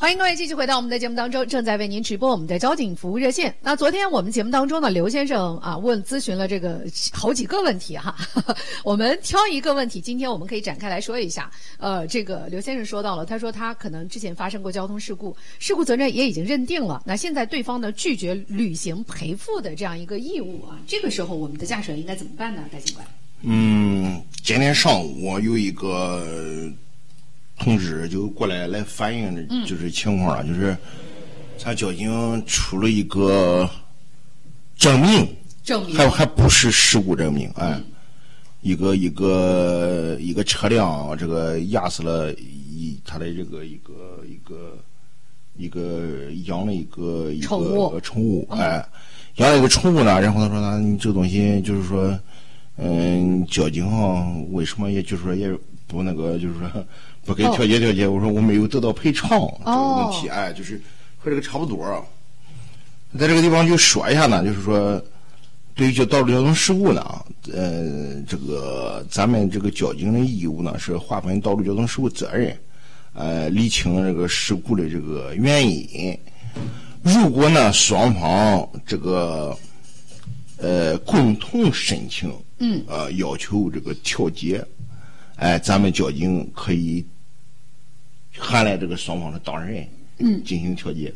欢迎各位继续回到我们的节目当中，正在为您直播我们的交警服务热线。那昨天我们节目当中呢，刘先生啊咨询了这个好几个问题哈，我们挑一个问题，今天我们可以展开来说一下。这个刘先生说到了，他说他可能之前发生过交通事故，事故责任也已经认定了，那现在对方呢拒绝履行赔付的这样一个义务啊，这个时候我们的驾驶员应该怎么办呢？戴警官？ 今天上午有一个同志就过来反映就是情况了，就是咱交警出了一个证明还不是事故证明，一个车辆这个压死了他的这个一个养了一个宠物，养了一个宠物呢，然后他说呢，你这个东西就是说，交警为什么也就是说也不那个就是说。不给调解，我说我没有得到赔偿这个问题，就是和这个差不多。在这个地方就说一下呢，就是说，对于道路交通事故呢，这个咱们这个交警的义务呢是划分道路交通事故责任，厘清这个事故的这个原因。如果呢双方这个共同申请，要求这个调解，咱们交警可以函来这个双方的当事人，进行调解，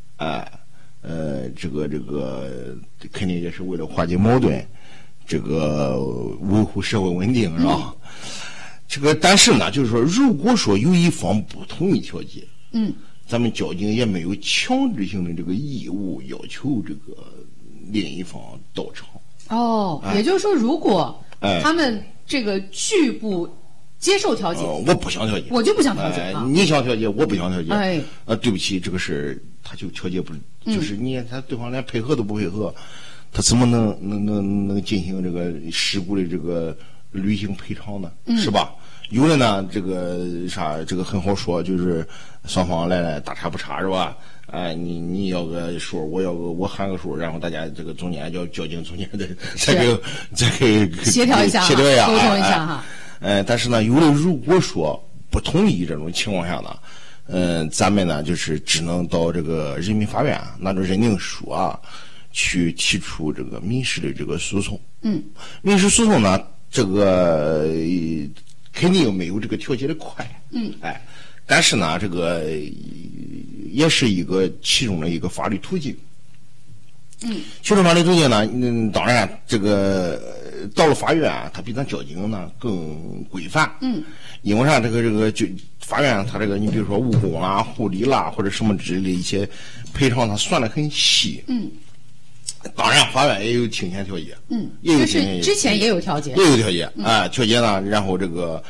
这个肯定也是为了化解矛盾，这个维护社会稳定，是吧？这个但是呢，就是说，如果说有一方不同意调解，咱们交警也没有强制性的这个义务要求这个另一方到场。 也就是说，如果他们这个拒不接受调解， 我不想调解， 我就不想调解。 你想调解，我不想调解。对不起，这个事他就调解不了，就是他对方连配合都不配合，他怎么能进行这个事故的这个履行赔偿呢？是吧？有的呢，这个这个很好说，就是双方来大差不差，是吧？你要个数，我喊个数，然后大家这个中间叫交警中间的再给协调一下，沟通一下哈。 但是呢，如果说不同意这种情况下呢，咱们呢就是只能到这个人民法院拿着认定书去提出这个民事的这个诉讼。民事诉讼呢，这个肯定没有这个调解的快。但是呢，这个也是其中的一个法律途径。其中法律途径呢，当然这个到了法院，它比咱交警呢更规范。因为啥？这个就法院它这个，你比如说误工啦、护理啦或者什么之类的一些赔偿，它算得很细。当然法院也有庭前调解。 就是之前也有调解。 也有调解。调解呢，然后这个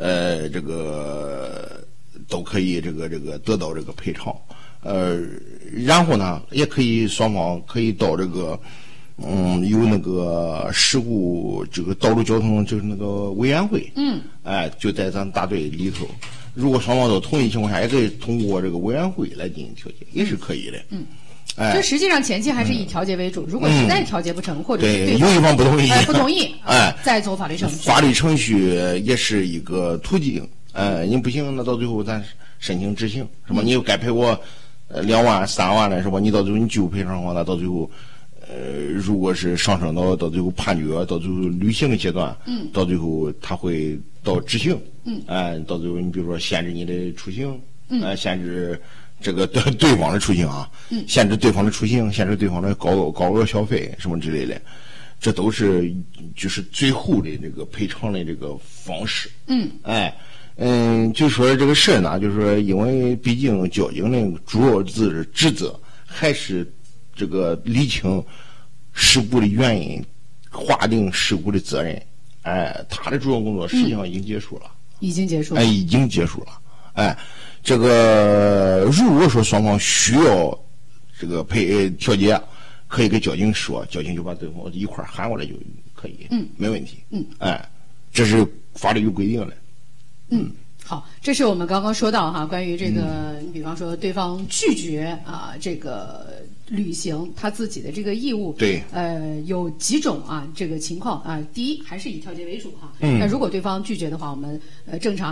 都可以这个得到这个赔偿。然后呢，也可以双方可以到这个有那个事故这个道路交通就是那个委员会，就在咱大队里头。如果双方都同意情况下，也可以通过这个委员会来进行调解，也是可以的。 就实际上前期还是以调解为主。如果实在调解不成，或者是有一方不同意， 再走法律程序。 法律程序也是一个途径。你不行，那到最后咱申请执行，是吧？你又该赔我2万3万的，是吧？你到最后你拒不赔偿的话，那到最后如果是上升到最后判决，到最后履行的阶段，到最后他会到执行，到最后你比如说限制你的出行，限制这个对方的出行限制对方的出行，限制对方的高额消费什么之类的，这都是就是最后的这个赔偿的这个方式。就说这个事呢，就是说，因为毕竟交警的主要职责还是这个厘清事故的原因，划定事故的责任。他的主要工作实际上已经结束了。已经结束了。这个如果说双方需要这个调解，可以跟交警说，交警就把对方一块喊过来就可以。没问题。这是法律有规定的。 好，这是我们刚刚说到关于这个，比方说对方拒绝这个履行他自己的这个义务， 对， 有几种这个情况第一还是以调解为主那如果对方拒绝的话，我们正常。